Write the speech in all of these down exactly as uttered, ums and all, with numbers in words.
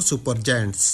Super giants.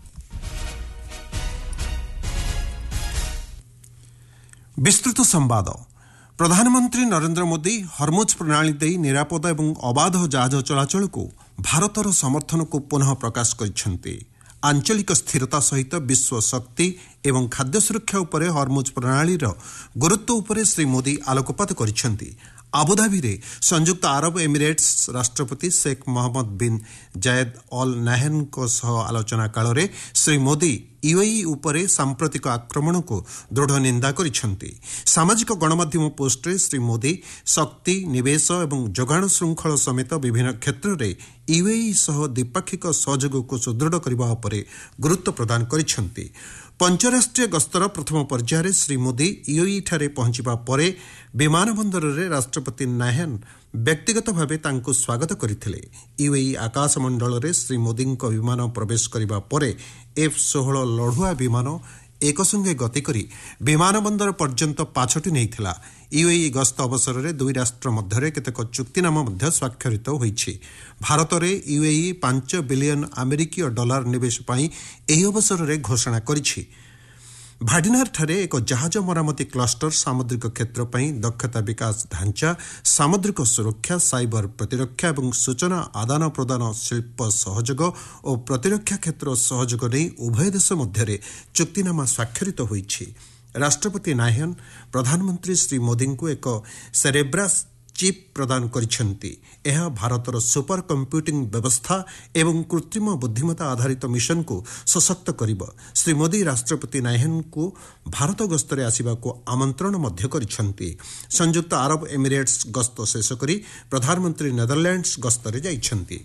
विस्तृत संवाद। प्रधानमंत्री नरेंद्र मोदी हरमुज प्रणाली दे निरापद एवं अबाध जहाज चलाचल को भारतर समर्थन को पुनः प्रकाश करिसेंति। आंचलिक स्थिरता सहित विश्व शक्ति एवं खाद्य सुरक्षा उपरे हरमुज प्रणाली गुरुत्व उपरे श्री मोदी आलोकपात करिसेंति। आबुधाबी रे संयुक्त अरब एमिरेट्स राष्ट्रपति शेख मोहम्मद बिन जायद अल नाहयान को सह आलोचना काल रे श्री मोदी यूएई उपरे सांप्रतिक आक्रमण को दृढ़ निंदा करिसेंति। सामाजिक गणमाध्यम पोस्ट रे श्री मोदी शक्ति निवेश एवं जोगाण श्रृंखल समेत विभिन्न क्षेत्र में यूएई सह द्विपाक्षिक सहयोग को सुदृढ़ करने उपरे गुरुत्व प्रदान करिसेंति। पंचराष्ट्रीय गस्तर प्रथम पर्यायर श्री मोदी यूएई ठारे पहुंचवा परे विमान बंदर रे राष्ट्रपति नाहयान व्यक्तिगत भावे तांको स्वागत करथिले। यूएई आकाश मंडल रे श्री मोदी को विमान प्रवेश करबा परे एफ सोलह लढुआ विमान एक संगे गति करी विमान बंदर पर्यंत पाछटी नैथिला। यूएई गस्त अवसर में दुई राष्ट्र मध्य केतेक चुक्तिनामा मध्य स्वाक्षरित होईछि। भारत में यूएई पांच बिलियन अमेरिकीय डॉलर निवेश पाई एही अवसर में घोषणा करिछि। भाडिनार ठारे एक जहाज मरामती क्लस्टर सामुद्रिक क्षेत्र पई दक्षता विकास ढांचा सामुद्रिक सुरक्षा साइबर प्रतिरक्षा एवं सूचना आदान प्रदान शिल्प सहयोग और प्रतिरक्षा क्षेत्र सहयोग नहीं उभय देश मध्य चुक्तिनामा स्वाक्षरित होईछि। राष्ट्रपति नाहयान प्रधानमंत्री श्री मोदी को एक सेरेब्रास चिप प्रदान करिसेंति। यह भारतर सुपर कंप्यूटिंग व्यवस्था एवं कृत्रिम बुद्धिमत्ता आधारित मिशन को सशक्त करिब। श्री मोदी राष्ट्रपति नाहयान को भारत गस्तरे आसिबा को आमंत्रण मध्य करिसेंति। संयुक्त अरब एमिरेट्स गस्त शेष करी प्रधानमंत्री नेदरलैंड्स गस्तरे जाइछंति।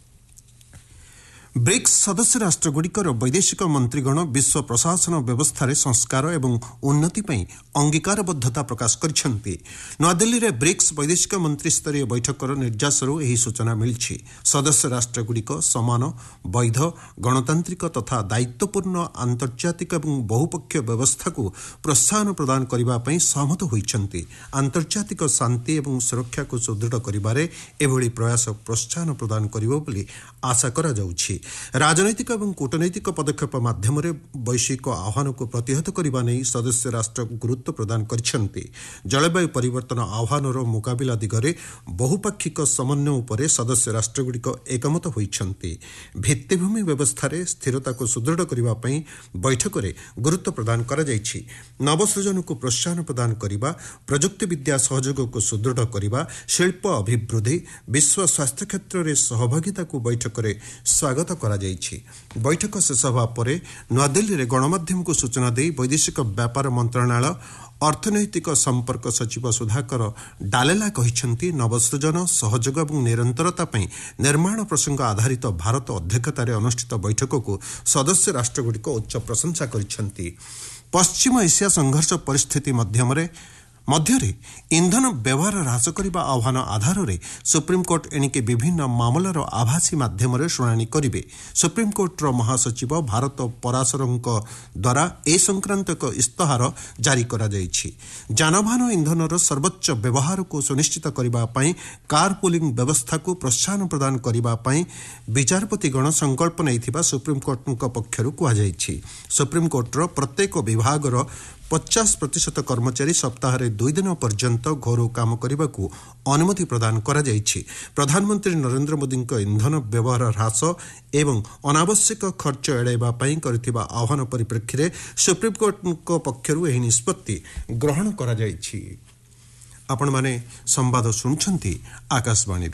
ब्रिक्स सदस्य राष्ट्रगुड़िकर वैदेशिक मंत्रीगण विश्व प्रशासन व्यवस्था संस्कार एवं उन्नति पर अंगीकारबद्धता प्रकाश करिसेंति। नयादिल्ली रे ब्रिक्स वैदेशिक मंत्री स्तरीय बैठकर निर्यासरू एही सूचना मिली। सदस्य राष्ट्रगुड़िक समान वैध गणतांत्रिक तथा दायित्वपूर्ण आंतर्जातिक एवं बहुपक्षीय व्यवस्था को प्रोत्साहन प्रदान करने सहमत होइछंति। आंतर्जातिक शांति एवं सुरक्षा को सुदृढ़ करिबारे एभली प्रयास प्रोत्साहन प्रदान करिबो बोली आशा करा जाउछि। राजनैतिक एवं कूटनैतिक पदक्षेप माध्यम वैश्विक आह्वान को प्रतिहत करने नहीं सदस्य राष्ट्र गुरुत्व प्रदान करिसेंति। जलवायु परिवर्तन आह्वानर मुकाबिला दिगरे बहुपाक्षिक समन्वय उपरे सदस्य राष्ट्रगुड़िक एकमत होइछंति। भित्तिभूमि व्यवस्था स्थिरता को सुदृढ़ करने बैठक में गुरुत्व प्रदान करा जाइछि। नवसृजन को प्रोत्साहन प्रदान करने, प्रजुक्ति विद्या सहयोग को सुदृढ़ करने, शिल्प अभिवृद्धि, विश्व स्वास्थ्य क्षेत्र में सहभागिता को बैठक में स्वागत करा जाइछि। बैठक शेष होगा परे नयादिल्ली रे गणमाध्यम को सूचना दे वैदेशिक व्यापार मंत्रणालय अर्थनैतिक संपर्क सचिव सुधाकर डालेला कहिसेंति नवसृजन सहयोग और निरंतरता पई निर्माण प्रसंग आधारित भारत अध्यक्षतार अनुष्ठित बैठक को सदस्य राष्ट्रगुड़िक उच्च प्रशंसा करिसेंति। पश्चिम एशिया संघर्ष परिस्थिति मध्यमरे मध्य इंधन व्यवहार ह्रास करने आह्वान आधार में सुप्रीमकोर्ट एणिके विभिन्न मामलार आभासी माध्यम शुणाणी करेंगे। सुप्रीमकोर्टर महासचिव भारत पराशरंक द्वारा ए संक्रांत एक इस्ताहार जारी करा जाइछि। जानवाहन इंधनर सर्वोच्च व्यवहार को सुनिश्चित करने कार पुलिंग व्यवस्था को प्रोत्साहन प्रदान करने विचारपतिगण संकल्प नहीं सुप्रीमकोर्ट पक्षर कहुଯାଇଛି। सुप्रीमकोर्टर प्रत्येक विभागर पचास प्रतिशत कर्मचारी सप्ताह दुई दिन पर्यंत घर काम करने को अनुमति प्रदान करा जाइछि। प्रधानमंत्री नरेंद्र मोदी इंधन व्यवहार ह्रास एवं अनावश्यक खर्च एड़ाइबा पई करथिबा आह्वान परिप्रेक्षी सुप्रीमकोर्ट पक्षरु एही निष्पत्ति ग्रहण करा जाइछि। आपण माने संवाद सुनछंती आकाशवाणी।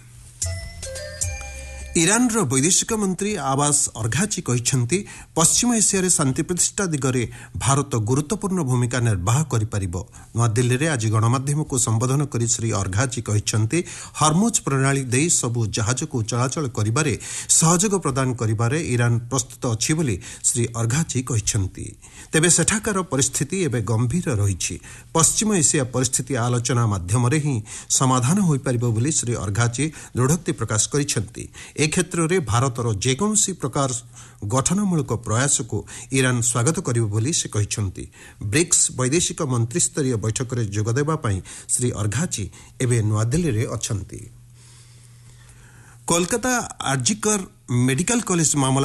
ईरान रो वैदेशिक मंत्री आबास अर्घाची कहिसेंति पश्चिम एशिया शांति प्रतिष्ठा दिगरे भारत गुरुत्वपूर्ण भूमिका निर्वाह करिपारिबो। नयादिल्ली रे आज गणमाध्यम को संबोधन करी श्री अर्घाची कहिसेंति हरमुज प्रणाली दे सबु जहाज को चलाचल करिबारे सहयोग प्रदान करिबारे ईरान प्रस्तुत अछि बोली श्री अर्घाची कहिसेंति। तेबे सेठाकार परिस्थिति एबे गंभीर रहिछि। पश्चिम एशिया परिस्थिति आलोचना माध्यम रे ही समाधान होई परिबो बोली श्री अर्घाची दृढ़ोक्ति प्रकाश करिसेंति। ए क्षेत्र में भारतर जेकोसी प्रकार गठनमूलक प्रयास को ईरान स्वागत करिबो बोली से कहिसेंति। ब्रिक्स वैदेशिक मंत्री स्तरीय बैठक में जोगदेबा पई श्री अर्घाची एबे नयादिल्ली रे अछंती। कोलकाता आरजीकर मेडिकल कॉलेज मामला